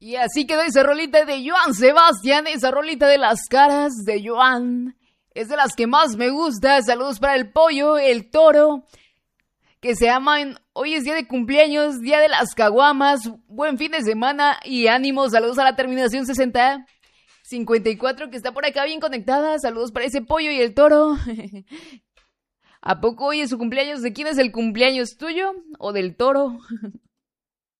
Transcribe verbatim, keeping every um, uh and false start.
Y así quedó esa rolita de Joan Sebastián, esa rolita de las caras de Joan. Es de las que más me gusta. Saludos para el pollo, el toro, que se aman. Hoy es día de cumpleaños, día de las caguamas. Buen fin de semana y ánimo. Saludos a la terminación sesenta cincuenta y cuatro que está por acá bien conectada. Saludos para ese pollo y el toro. ¿A poco hoy es su cumpleaños? ¿De quién es el cumpleaños? ¿Tuyo o del toro?